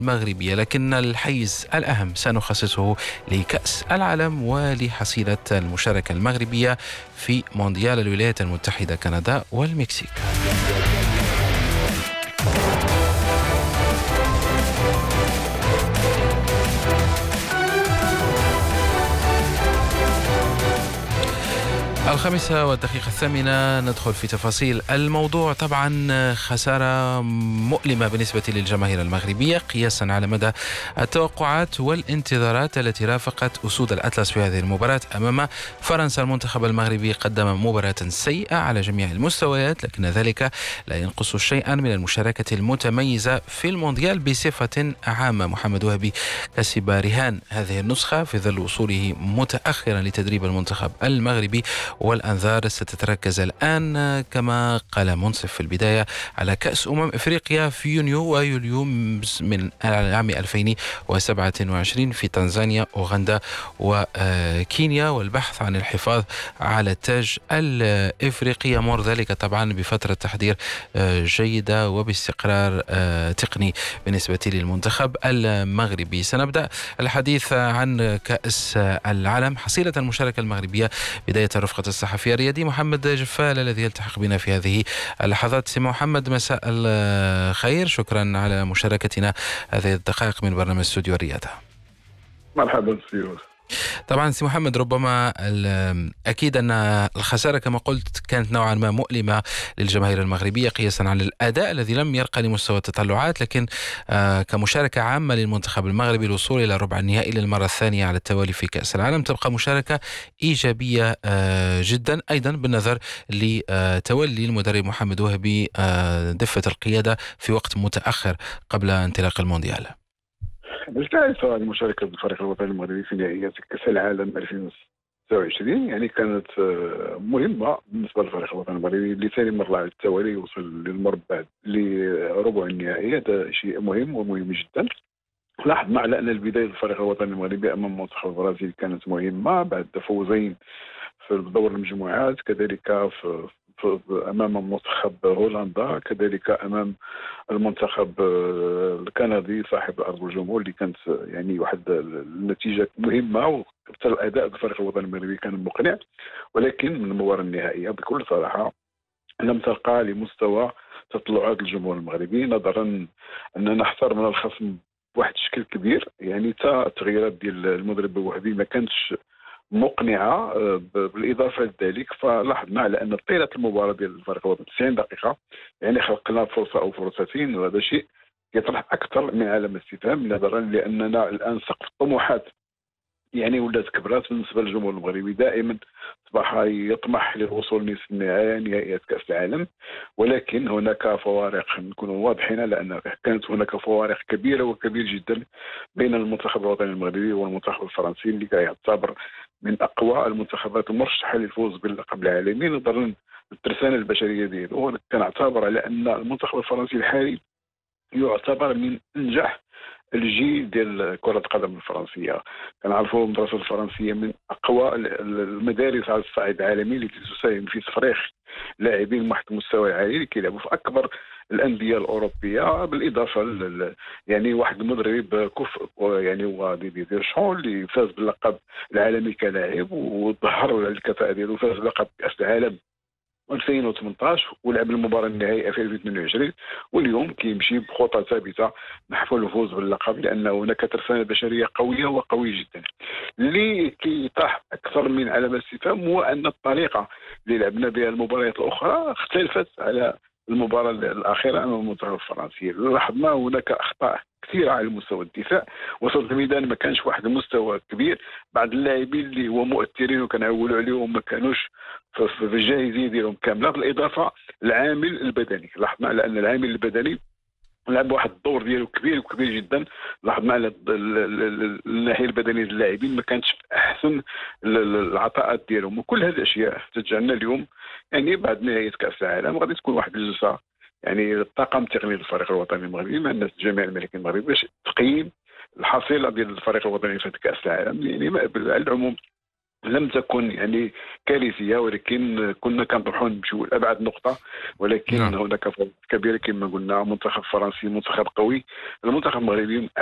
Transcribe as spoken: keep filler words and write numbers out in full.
المغربية، لكن الحيز الأهم سنخصصه لكأس العالم ولحصيلة المشاركة المغربية في مونديال الولايات المتحدة كندا والمكسيك. الخامسة والدقيقة الثامنة ندخل في تفاصيل الموضوع. طبعا خسارة مؤلمة بالنسبة للجماهير المغربية قياسا على مدى التوقعات والانتظارات التي رافقت أسود الأطلس في هذه المباراة أمام فرنسا. المنتخب المغربي قدم مباراة سيئة على جميع المستويات، لكن ذلك لا ينقص شيئا من المشاركة المتميزة في المونديال بصفة عامة. محمد وهبي كسب رهان هذه النسخة في ظل وصوله متأخرا لتدريب المنتخب المغربي، والأنظار ستتركز الآن كما قال منصف في البداية على كأس أمم إفريقيا في يونيو ويوليو من العام ألفين وسبعة وعشرين في تنزانيا أوغندا وكينيا، والبحث عن الحفاظ على التاج الإفريقي. يمر ذلك طبعا بفترة تحضير جيدة وباستقرار تقني بالنسبة للمنتخب المغربي. سنبدأ الحديث عن كأس العالم، حصيلة المشاركة المغربية، بداية رفقة الصحفي الرياضي محمد جفال الذي يلتحق بنا في هذه اللحظات. سي محمد، مساء الخير، شكرا على مشاركتنا هذه الدقائق من برنامج استوديو الرياضة. مرحبا سيدي. طبعا سي محمد، ربما أكيد أن الخسارة كما قلت كانت نوعا ما مؤلمة للجماهير المغربية قياسا على الأداء الذي لم يرقى لمستوى التطلعات، لكن كمشاركة عامة للمنتخب المغربي الوصول إلى ربع النهائي للمرة الثانية على التوالي في كأس العالم تبقى مشاركة إيجابية جدا، أيضا بالنظر لتولي المدرب محمد وهبي دفة القيادة في وقت متأخر قبل انطلاق المونديال. بالفعل صراحة مشاركة الفريق الوطني المغربي في نهائيات كأس العالم ألفين وستة وعشرين يعني كانت مهمة بالنسبة للفريق الوطني المغربي لثاني مرة على التوالي يوصل للمربع لربع النهائي. هذا شيء مهم ومهم جدا. لاحظنا على أن البداية للفريق الوطني المغربي أمام منتخب البرازيل كانت مهمة بعد فوزين في دور المجموعات، كذلك في امام منتخب هولندا، كذلك امام المنتخب الكندي صاحب الارض والجمهور، اللي كانت يعني واحد النتيجه مهمه، وحتى الاداء الفريق الوطني المغربي كان مقنع. ولكن من المباراه النهائيه بكل صراحه لم ترقى لمستوى تطلعات الجمهور المغربي، نظرا اننا احترمنا الخصم بواحد الشكل كبير. يعني حتى التغييرات ديال المدرب وهبي ما كانتش مقنعه. بالاضافه لذلك فلاحظنا على ان طيله المباراه ديال الفريق الوطني تسعين دقيقه، يعني خلقنا فرصه او فرصتين، وهذا شيء يطرح اكثر من علامه استفهام، نظرا لاننا الان سقف الطموحات يعني ولات كبرات بالنسبه للجمهور المغربي. دائما اصبح يطمح للوصول نصف النهائي نهائيات كاس العالم، ولكن هناك فوارق، نكونوا واضحين لان كانت هناك فوارق كبيره وكبير جدا بين المنتخب الوطني المغربي والمنتخب الفرنسي، اللي يعتبر من اقوى المنتخبات المرشحه للفوز باللقب العالمي نظرا للترسانه البشريه ديالو. كنعتبر على ان المنتخب الفرنسي الحالي يعتبر من انجح الجيل ديال كرة القدم الفرنسية. كنعرفوا المدرسة الفرنسية من أقوى المدارس على الصعيد العالمي اللي تساهم في تفريخ لاعبين واحد المستوى عالي اللي كيلعبوا في أكبر الأندية الأوروبية، بالإضافة ل يعني واحد المدرب كفء يعني هو ديدير شون اللي فاز باللقب العالمي كلاعب وظهر الكفاءة ديالو، فاز بلقب كأس العالم ألفين وثمانطاش ولعب المباراه النهائيه في ألفين واثنين وعشرين، واليوم كيمشي بخطى ثابته نحو الفوز باللقب، لان هناك ترسانه بشريه قويه وقويه جدا. اللي كيطرح اكثر من علامه استفهام هو ان الطريقه اللي لعبنا بها المباريات الاخرى اختلفت على المباراه الاخيره امام المنتخب الفرنسي. لاحظنا هناك اخطاء كثيره على مستوى الدفاع، وسط الميدان ما كانش واحد المستوى كبير، بعض اللاعبين اللي هو مؤثرين وكنعولوا عليهم ما كانوش في الجاهزيه ديالهم كامله، بالاضافه للعامل البدني. لاحظنا على ان العامل البدني لعب واحد الدور ديالو كبير وكبير جدا. لاحظنا على الناحيه البدنيه للاعبين ما كانتش في احسن العطاءات ديالهم، وكل هذه الاشياء تجعلنا اليوم يعني بعد نهايه كاس العالم غادي تكون واحد الجلسه يعني الطاقم التقني للفريق الوطني المغربي مع الناس جميع الملكين المغربي باش تقييم الحصيله ديال الفريق الوطني في كاس العالم يعني على العموم. لم تكن يعني كارثيه، ولكن كنا كنطمحوا نمشيو لابعد نقطه، ولكن نعم. هناك فرق كبيره كما قلنا. منتخب فرنسي منتخب قوي، المنتخب المغربي